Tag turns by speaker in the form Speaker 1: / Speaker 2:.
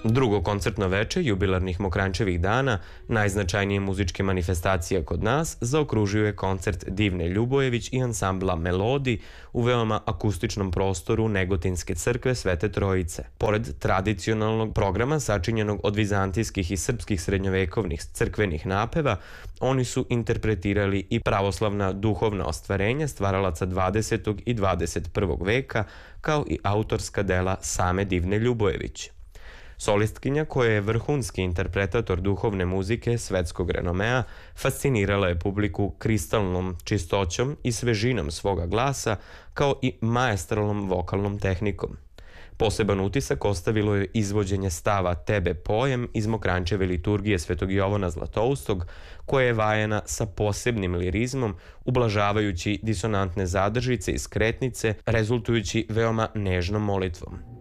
Speaker 1: Drugo koncertno veče jubilarnih Mokranjčevih dana, najznačajnije muzičke manifestacije kod nas, zaokružio je koncert Divne Ljubojević i ansambla Melodi u veoma akustičnom prostoru Negotinske crkve Svete Trojice. Pored tradicionalnog programa sačinjenog od vizantijskih i srpskih srednjovekovnih crkvenih napeva, oni su interpretirali i pravoslavna duhovna ostvarenja stvaralaca 20. i 21. veka, kao i autorska dela same Divne Ljubojević. Solistkinja, koja je vrhunski interpretator duhovne muzike svetskog renomea, fascinirala je publiku kristalnom čistoćom i svežinom svoga glasa, kao i maestralnom vokalnom tehnikom. Poseban utisak ostavilo je izvođenje stava Tebe pojem iz Mokranjčeve liturgije Svetog Jovana Zlatoustog, koja je vajena sa posebnim lirizmom, ublažavajući disonantne zadržice i skretnice, rezultujući veoma nežnom molitvom.